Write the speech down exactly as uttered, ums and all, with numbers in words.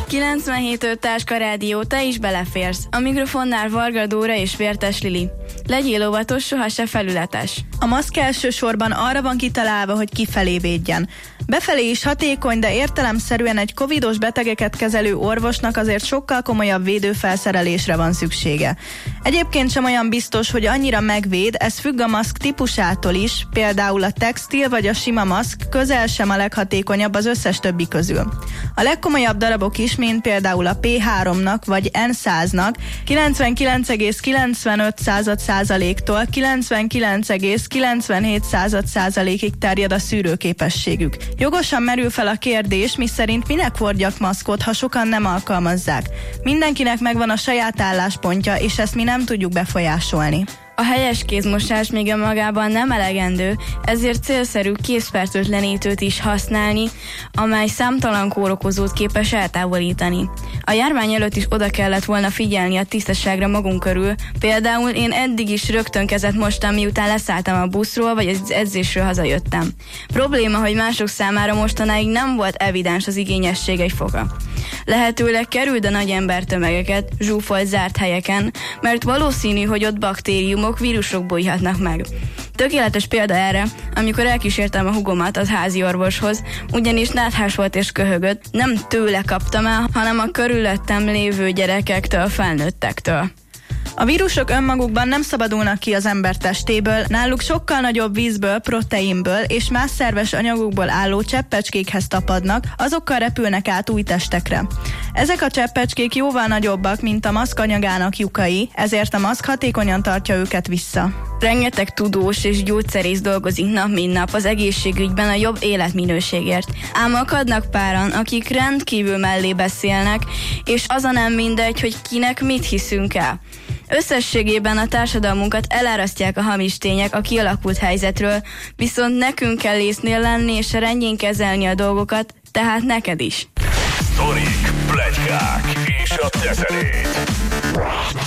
kilencvenhét öt Táska Rádió, te is beleférsz. A mikrofonnál Varga Dóra és Vértes Lili. Legyél óvatos, soha se felületes. A maszk elsősorban arra van kitalálva, hogy kifelé védjen. Befelé is hatékony, de értelemszerűen egy covidos betegeket kezelő orvosnak azért sokkal komolyabb védőfelszerelésre van szüksége. Egyébként sem olyan biztos, hogy annyira megvéd, ez függ a maszk típusától is, például a textil vagy a sima maszk közel sem a leghatékonyabb az összes többi közül. A legkomolyabb darabok is, mint például a pé háromnak vagy en száznak kilencvenkilenc egész kilencvenöt százaléktól kilencvenkilenc egész kilencvenhét százalékig terjed a szűrőképességük. Jogosan merül fel a kérdés, miszerint minek hordjak maszkot, ha sokan nem alkalmazzák. Mindenkinek megvan a saját álláspontja, és ezt mi nem tudjuk befolyásolni. A helyes kézmosás még önmagában nem elegendő, ezért célszerű kézfertőtlenítőt is használni, amely számtalan kórokozót képes eltávolítani. A járvány előtt is oda kellett volna figyelni a tisztaságra magunk körül, például én eddig is rögtön kezet mostam, miután leszálltam a buszról vagy az edzésről hazajöttem. Probléma, hogy mások számára mostanáig nem volt evidens az igényesség egy foka. Lehetőleg kerüld a nagy embertömegeket, zsúfolt zárt helyeken, mert valószínű, hogy ott baktériumok, vírusok bújhatnak meg. Tökéletes példa erre, amikor elkísértem a húgomat az házi orvoshoz, ugyanis náthás volt és köhögött, nem tőle kaptam el, hanem a körülöttem lévő gyerekektől, felnőttektől. A vírusok önmagukban nem szabadulnak ki az ember testéből, náluk sokkal nagyobb vízből, proteinből és más szerves anyagokból álló cseppecskékhez tapadnak, azokkal repülnek át új testekre. Ezek a cseppecskék jóval nagyobbak, mint a maszk anyagának lyukai, ezért a maszk hatékonyan tartja őket vissza. Rengeteg tudós és gyógyszerész dolgozik nap mint nap az egészségügyben a jobb életminőségért. Ám akadnak páran, akik rendkívül mellé beszélnek, és az a nem mindegy, hogy kinek mit hiszünk el. Összességében a társadalmunkat elárasztják a hamis tények a kialakult helyzetről, viszont nekünk kell észnél lenni és rendjén kezelni a dolgokat, tehát neked is. Sztorik, pletykák és a teszerét.